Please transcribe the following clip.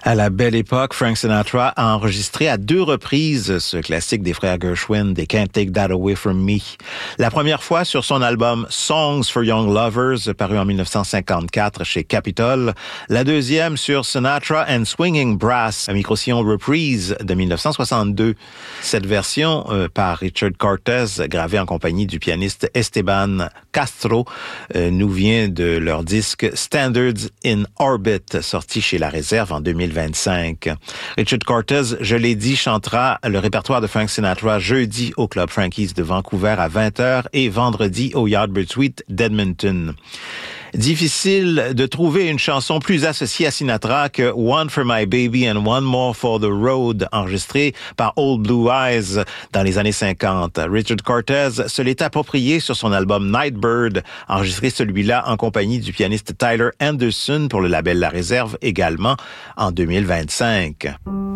À la belle époque, Frank Sinatra a enregistré à 2 reprises ce classique des frères Gershwin, They Can't Take That Away From Me. La première fois sur son album Songs for Young Lovers, paru en 1954 chez Capitol. La deuxième sur Sinatra and Swinging Brass, un micro-sillon reprise de 1962. Cette version, par Richard Cortez, gravée en compagnie du pianiste Esteban Castro, nous vient de leur disque Standards in Orbit, sorti chez La Réserve en 2025. Richard Cortez, je l'ai dit, chantera le répertoire de Frank Sinatra jeudi au Club Frankie's de Vancouver à 20h et vendredi au Yardbird Suite d'Edmonton. Difficile de trouver une chanson plus associée à Sinatra que One for My Baby and One More for the Road, enregistré par Old Blue Eyes dans les années 50. Richard Cortez se l'est approprié sur son album Nightbird, enregistré celui-là en compagnie du pianiste Tyler Anderson pour le label La Réserve également en 2025.